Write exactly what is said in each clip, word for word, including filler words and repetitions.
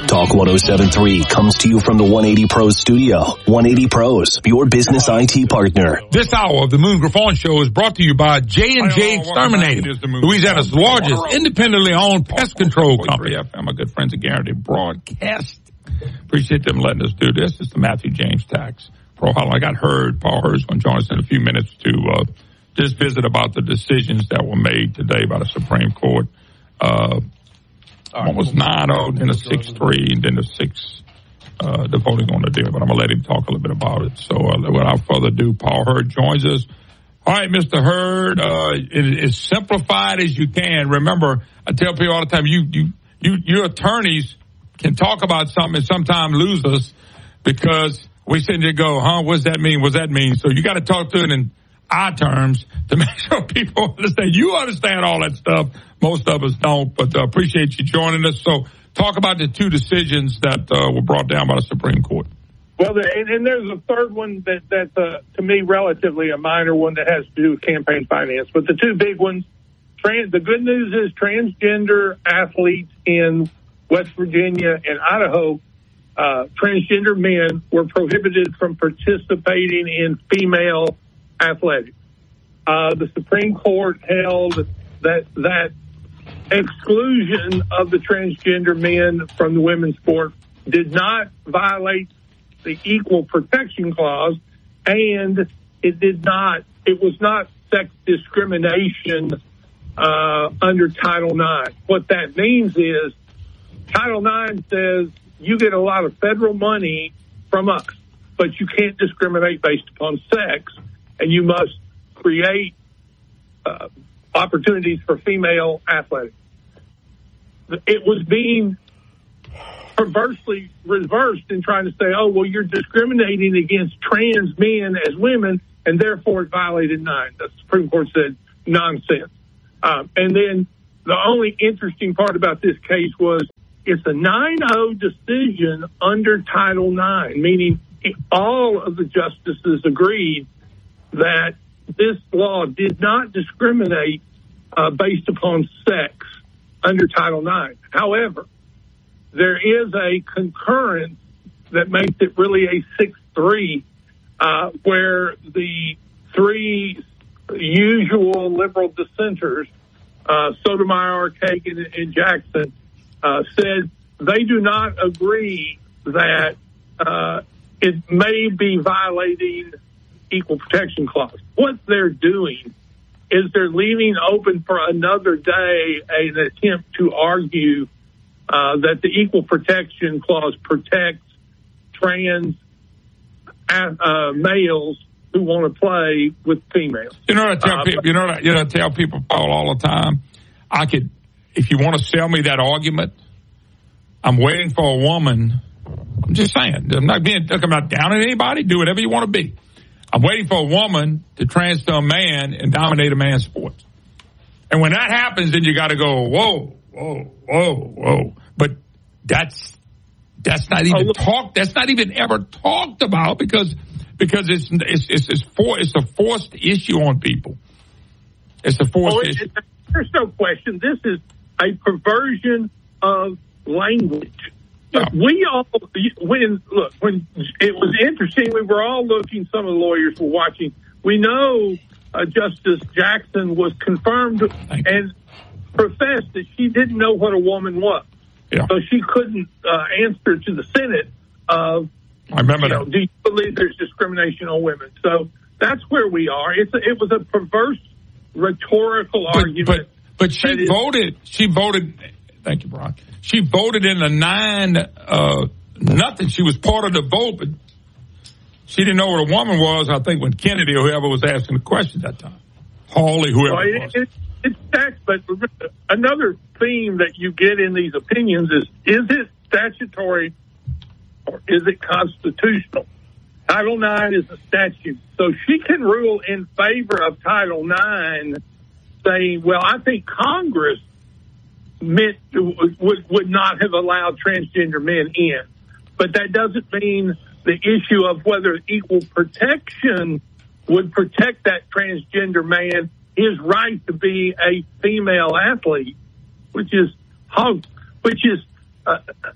Talk one oh seven point three comes to you from the one eighty Pros studio. one eighty Pros, your business I T partner. This hour of the Moon Griffon Show is brought to you by J and J Exterminator, Louisiana's largest independently owned pest control company. My good friends at Guaranty Broadcast. Appreciate them letting us do this. It's the Matthew James Tax Profile. I got heard. Paul Hurd's going to join us in a few minutes to uh, just visit about the decisions that were made today by the Supreme Court. Uh, one was nine oh, then a six three, and then a six. Uh, the voting on the deal, but I'm going to let him talk a little bit about it. So uh, without further ado, Paul Hurd joins us. All right, Mister Hurd, uh, it, as simplified as you can. Remember, I tell people all the time, you, you, you, your attorneys can talk about something and sometimes lose us because we sit there and go, huh, what does that mean? What does that mean? So you got to talk to it in our terms to make sure people understand. You understand all that stuff. Most of us don't, but uh, appreciate you joining us. So talk about the two decisions that uh, were brought down by the Supreme Court. Well, and, and there's a third one that, that's, uh, to me, relatively a minor one that has to do with campaign finance. But the two big ones, trans, the good news is transgender athletes in West Virginia and Idaho, uh, transgender men were prohibited from participating in female athletics. Uh, the Supreme Court held that that exclusion of the transgender men from the women's sport did not violate the Equal Protection Clause, and it did not, it was not sex discrimination uh, under Title nine. What that means is Title nine says you get a lot of federal money from us, but you can't discriminate based upon sex, and you must create uh, opportunities for female athletics. It was being perversely reversed in trying to say, oh, well, you're discriminating against trans men as women, and therefore it violated nine. The Supreme Court said nonsense. Um, and then the only interesting part about this case was it's a nine oh decision under Title nine, meaning all of the justices agreed that this law did not discriminate uh, based upon sex under Title nine. However, there is a concurrence that makes it really a six three, uh, where the three usual liberal dissenters, uh, Sotomayor, Kagan, and Jackson, uh, said they do not agree that uh, it may be violating Equal Protection Clause. What they're doing is they're leaving open for another day an attempt to argue uh, that the Equal Protection Clause protects trans uh, males who want to play with females. You know what I tell uh, people? You know what I, you know, I tell people, Paul, all the time. I could, if you want to sell me that argument, I'm waiting for a woman. I'm just saying. I'm not being. I'm not down on anybody. Do whatever you want to be. I'm waiting for a woman to transfer a man and dominate a man's sport. And when that happens, then you got to go, whoa, whoa, whoa, whoa. But that's that's not even oh, talked. That's not even ever talked about because because it's it's it's it's, for, it's a forced issue on people. It's a forced oh, it, issue. It, there's no question. This is a perversion of language. Yeah. We all, when, look, when it was interesting, we were all looking, some of the lawyers were watching. We know uh, Justice Jackson was confirmed and professed that she didn't know what a woman was. Yeah. So she couldn't uh, answer to the Senate of, I remember you know, that. do you believe there's discrimination on women? So that's where we are. It's a, it was a perverse rhetorical but, argument. But, but she voted, is, she voted, thank you, Brian. She voted in the nine, uh, nothing. She was part of the vote, but she didn't know what a woman was, I think, when Kennedy or whoever was asking the question that time. Hawley, whoever well, it, it was. It, it's that, but another theme that you get in these opinions is, is it statutory or is it constitutional? Title nine is a statute. So she can rule in favor of Title nine, saying, well, I think Congress meant would would not have allowed transgender men in, but that doesn't mean the issue of whether equal protection would protect that transgender man his right to be a female athlete, which is which is uh,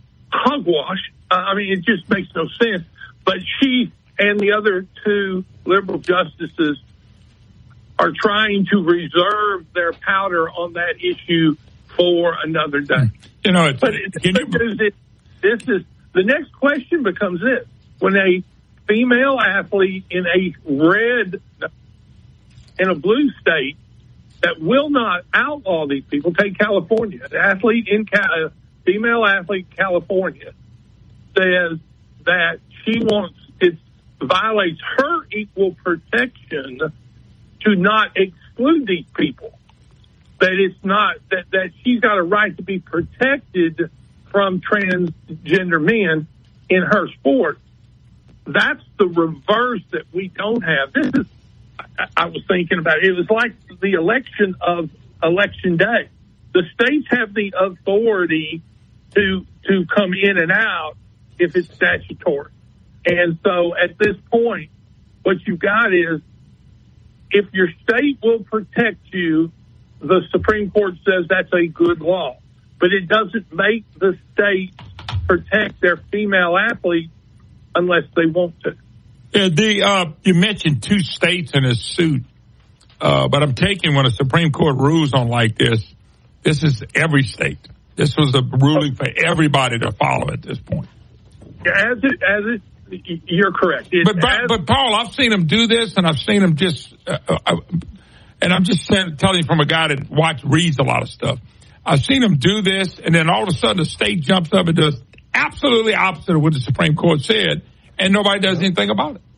hogwash. Uh, I mean, it just makes no sense. But she and the other two liberal justices are trying to reserve their powder on that issue for another day. You know, it's, but it, can you, it, this is the next question becomes this: when a female athlete in a red in a blue state that will not outlaw these people, take California, an athlete in a female athlete in California says that she wants it violates her equal protection to not exclude these people. That it's not that, that she's got a right to be protected from transgender men in her sport. That's the reverse that we don't have. This is, I, I was thinking about it. It was like the election of election day. The states have the authority to to come in and out if it's statutory. And so at this point, what you've got is if your state will protect you, the Supreme Court says that's a good law. But it doesn't make the states protect their female athletes unless they want to. Yeah, the uh, you mentioned two states in this suit, uh, but I'm taking when a Supreme Court rules on like this, this is every state. This was a ruling for everybody to follow at this point. As it, as it, you're correct. It, but, but, as, but Paul, I've seen them do this, and I've seen them just, uh, uh, and I'm just saying, telling you from a guy that watch reads a lot of stuff. I've seen them do this, and then all of a sudden the state jumps up and does absolutely opposite of what the Supreme Court said, and nobody does anything about it.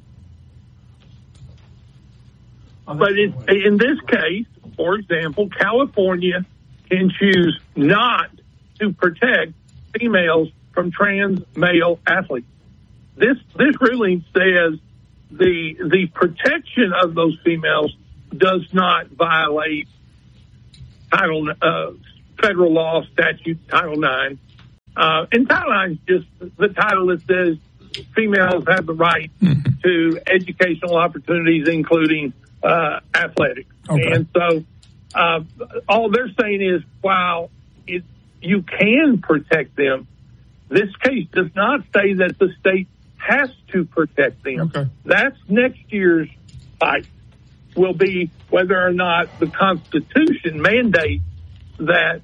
But in, in this case, for example, California can choose not to protect females from trans male athletes. This this ruling says the the protection of those females does not violate Title uh, federal law statute Title nine. Uh, and Title nine is just the title that says females have the right mm-hmm. to educational opportunities, including uh, athletics. Okay. And so uh, all they're saying is, while it, you can protect them, this case does not say that the state has to protect them. Okay. That's next year's fight, will be whether or not the Constitution mandates that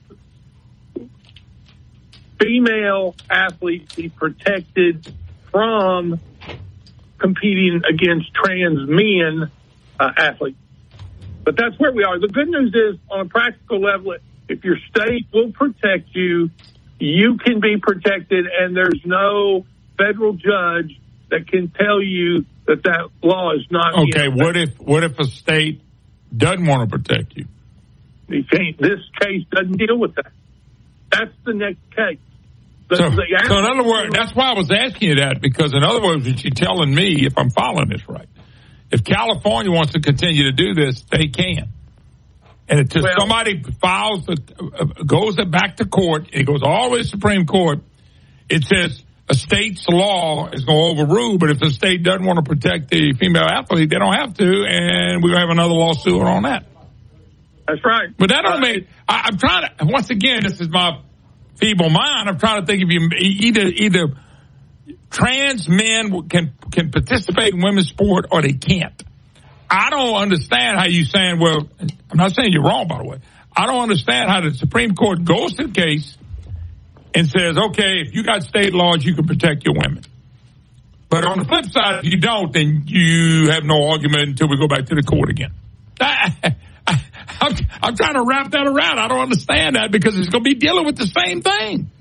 female athletes be protected from competing against trans men uh, athletes. But that's where we are. The good news is, on a practical level, if your state will protect you, you can be protected, and there's no federal judge that can tell you that that law is not. Okay, what if what if a state doesn't want to protect you? you can't, this case doesn't deal with that. That's the next case. The, so, the so in other words, that's why I was asking you that, because in other words, you're telling me, if I'm following this right, if California wants to continue to do this, they can. And until well, somebody files, the, uh, goes back to court, it goes all the way to the Supreme Court, it says a state's law is going to overrule, but if the state doesn't want to protect the female athlete, they don't have to, and we're going to have another lawsuit on that. That's right. But that don't uh, make, I, I'm trying to, once again, this is my feeble mind, I'm trying to think if you, either, either trans men can, can participate in women's sport or they can't. I don't understand how you saying, well, I'm not saying you're wrong, by the way. I don't understand how the Supreme Court goes to the case and says, okay, if you got state laws, you can protect your women. But on the flip side, if you don't, then you have no argument until we go back to the court again. I, I, I'm, I'm trying to wrap that around. I don't understand that, because it's going to be dealing with the same thing.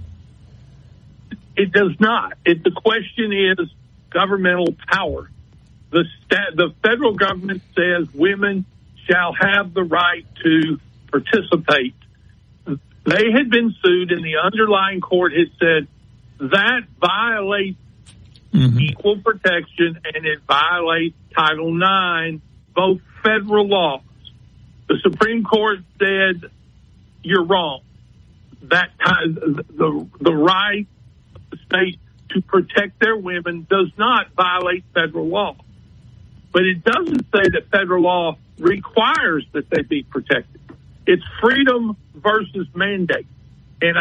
It does not. It, the question is governmental power. The stat, the federal government says women shall have the right to participate. They had been sued, and the underlying court had said that violates mm-hmm. equal protection, and it violates Title nine, both federal laws. The Supreme Court said you're wrong. That the the right of the state to protect their women does not violate federal law. But it doesn't say that federal law requires that they be protected. It's freedom versus mandate. And I,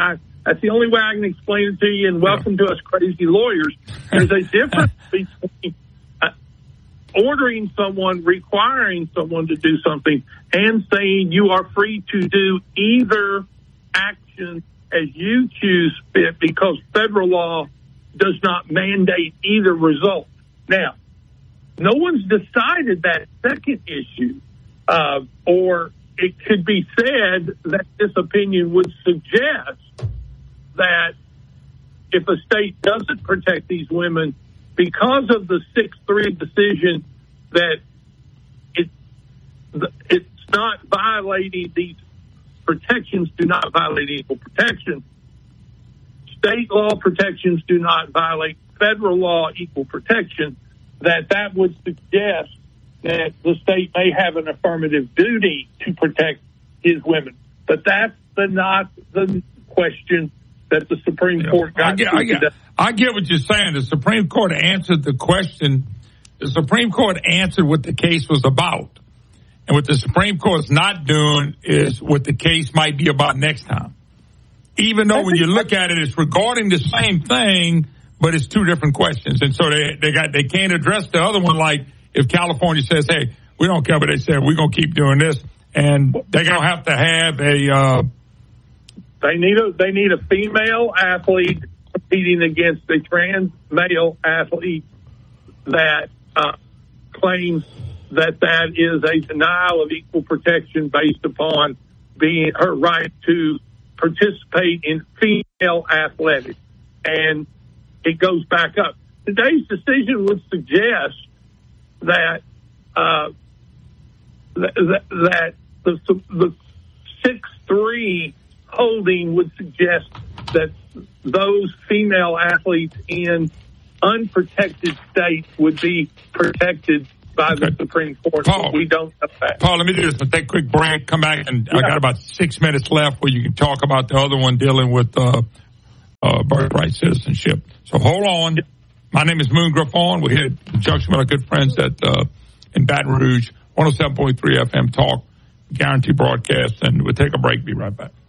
That's the only way I can explain it to you, and welcome to us crazy lawyers. There's a difference between uh, ordering someone, requiring someone to do something, and saying you are free to do either action as you choose fit because federal law does not mandate either result. Now, no one's decided that second issue, uh, or it could be said that this opinion would suggest that if a state doesn't protect these women because of the six three decision, that it it's not violating these protections, do not violate equal protection. State law protections do not violate federal law equal protection, that that would suggest that the state may have an affirmative duty to protect his women. But that's the, not the question that the Supreme yeah. Court got. I get, I, get, I get what you're saying. The Supreme Court answered the question. The Supreme Court answered what the case was about. And what the Supreme Court's not doing is what the case might be about next time. Even though when you look at it, it's regarding the same thing, but it's two different questions. And so they, they got, they can't address the other one. Like if California says, hey, we don't care, but they said, we're going to keep doing this. And they're going to have to have a, uh, they need a, they need a female athlete competing against a trans male athlete that, uh, claims that that is a denial of equal protection based upon being her right to participate in female athletics. And it goes back up. Today's decision would suggest that uh, that, that the, the six three holding would suggest that those female athletes in unprotected states would be protected by the Supreme Court. Paul, we don't have that. Paul, let me do this. We'll take a quick break, come back, and yeah. I got about six minutes left where you can talk about the other one dealing with uh, uh, birthright citizenship. So hold on. Yeah. My name is Moon Griffon. We're here in conjunction with our good friends at uh, in Baton Rouge, one oh seven point three F M Talk, Guarantee Broadcast, and we'll take a break. Be right back.